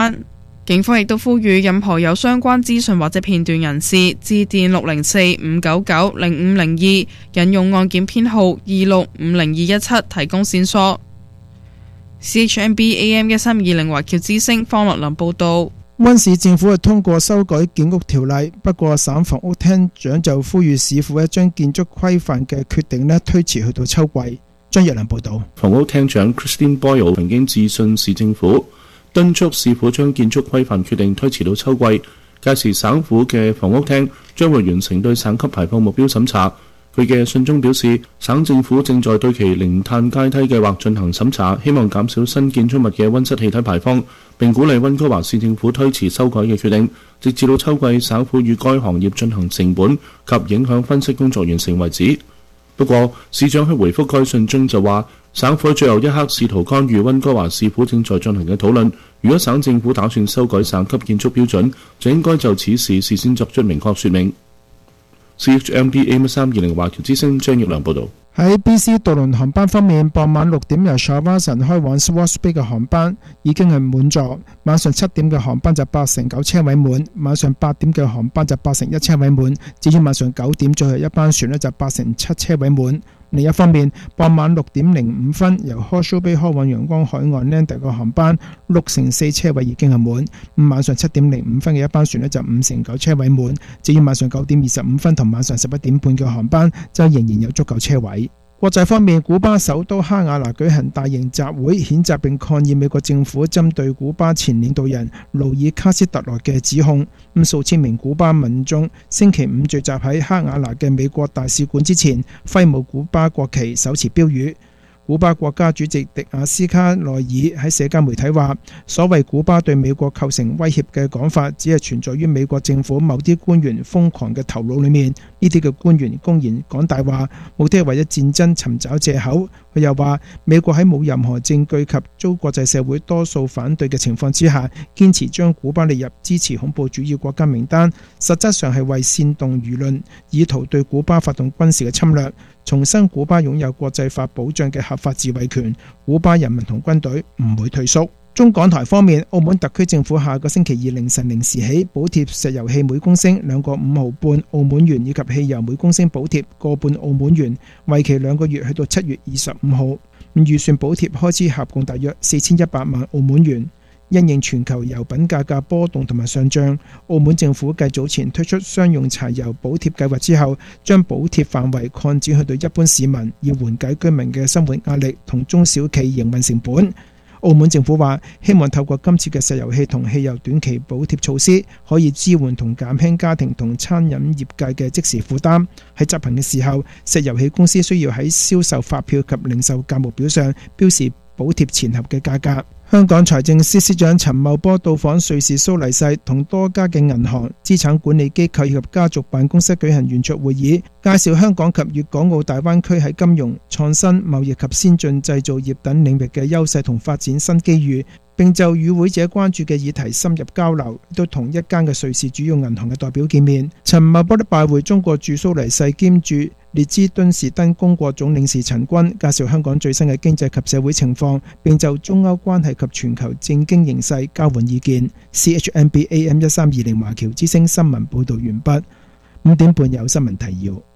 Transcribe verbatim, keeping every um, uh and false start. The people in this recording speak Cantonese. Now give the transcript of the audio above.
警方亦都呼籲任何有相關資訊或者片段人士致電六零四五九九零五零二，引用案件編號二六五零二一七提供線索。C H M B A M 一三二零華僑之聲方樂林報道。 溫市政府係通過修改建屋條例，不過省房屋廳長就呼籲市府咧將建築規範嘅決定咧推遲去到秋季。張若良報道。 房屋廳長 Christine Boyle 曾經致信市政府，敦促市府將建築規範決定推遲到秋季，屆時省府嘅房屋廳將會完成對省級排放目標審查。佢嘅信中表示，省政府正在對其零碳階梯計劃進行審查，希望減少新建築物嘅溫室氣體排放，並鼓勵溫哥華市政府推遲修改嘅決定，直至到秋季省府與該行業進行成本及影響分析工作完成為止。不過，市長喺回覆該信中就話，省府喺最後一刻試圖干預溫哥華市府正在進行嘅討論。如果省政府打算修改省級建築標準，就應該就此事事先作出明確說明。C H M B A M 一三二零華僑之聲張玉良報導。 喺 B C 渡輪航班方面，傍晚六點由 Shawson 開往 Swartz Bay 嘅航班已經係滿座，晚上七點嘅航班就八成九車位滿，晚上八點嘅航班就八成一車位滿，至於晚上九點最後一班船呢就八成七車位滿。另一方面，傍晚六點零五分由 Horseshoe Bay 開往陽光海岸 Lander 嘅航班六成四車位已經係滿，咁晚上七點零五分嘅一班船呢就五成九車位滿，至於晚上九點二十五分同晚上十一點半嘅航班就仍然有足夠車位。國際方面，古巴首都哈瓦那舉行大型集會，譴責並抗議美國政府針對古巴前領導人勞爾卡斯特羅嘅指控。咁數千名古巴民眾星期五聚集喺哈瓦那嘅美國大使館之前，揮舞古巴國旗，手持標語。古巴國家主席迪亞斯卡內爾喺社交媒體話，所謂古巴對美國構成威脅嘅講法，只係存在於美國政府某啲官員瘋狂嘅頭腦裏面。呢啲嘅官員公然講大話，目的係為咗戰爭尋找藉口。佢又話，美國喺冇任何證據及遭國際社會多數反對嘅情況之下，堅持將古巴列入支持恐怖主義國家名單，實質上係為煽動輿論，以圖對古巴發動軍事嘅侵略。重申古巴擁有國際法保障嘅合法自衛權，古巴人民同軍隊唔會退縮。中港台方面，澳門特區政府下個星期二凌晨零時起補貼石油氣每公升兩個五毫半澳門元，以及汽油每公升補貼個半澳門元，為期兩個月，去到七月二十五號。預算補貼開支合共大約四千一百萬澳門元。因應全球油品價格波動同埋上漲，澳門政府繼早前推出商用柴油補貼計劃之後，將補貼範圍擴展去到一般市民，以緩解居民嘅生活壓力同中小企營運成本。澳門政府話，希望透過今次嘅石油氣同汽油短期補貼措施，可以支援同減輕家庭同餐飲業界嘅即時負擔。喺執行嘅時候，石油氣公司需要喺銷售發票及零售價目表上標示補貼前後嘅價格。香港財政司司長陳茂波到訪瑞士蘇黎世，同多家嘅銀行、資產管理機構以及家族辦公室舉行圓桌會議，介紹香港及粵港澳大灣區喺金融、創新、貿易及先進製造業等領域嘅優勢同發展新機遇，並就與會者關注嘅議題深入交流，都同一間嘅瑞士主要銀行嘅代表見面。陳茂波都拜會中國駐蘇黎世兼駐列支敦士登公國總領事陳軍，介紹香港最新嘅經濟及社會情況，並就中歐關係及全球政經形勢交換意見。C H M B A M 一三二零華僑之聲新聞報道完畢。五點半有新聞提要。